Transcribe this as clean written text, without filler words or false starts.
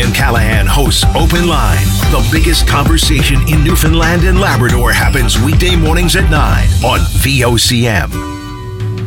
Graham Callahan hosts Open Line. The biggest conversation in Newfoundland and Labrador happens weekday mornings at 9 on VOCM.